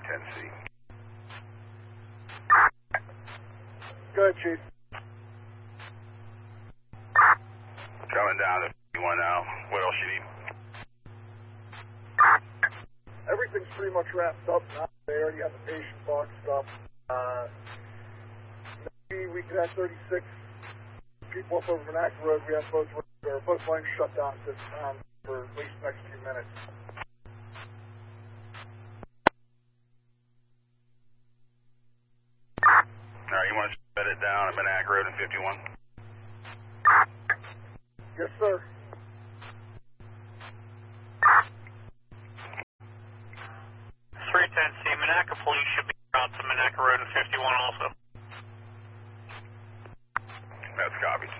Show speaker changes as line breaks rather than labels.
310C.
Go ahead, Chief.
Coming down to 51 now. What else you need?
Everything's pretty much wrapped up now. They already have the patient boxed up. Maybe we could have 36 people up over Monaco Road. We have both lanes shut down at this time for at least the next few minutes.
All right, you want to set it down at Monaco Road and 51?
Yes, sir.
Monaco Police should be out to Monaco Road and 51 also.
That's copied.